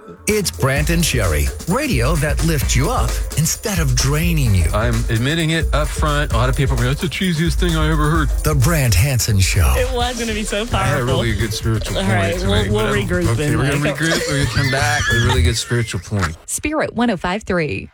It's Brant and Sherry, radio that lifts you up instead of draining you. I'm admitting it up front. A lot of people are like, that's the cheesiest thing I ever heard. The Brant Hansen Show. It was going to be so powerful. I had a really good spiritual point. All right, we'll regroup. Okay, we're going to regroup. We're going to come back with a really good spiritual point. Spirit 105.3.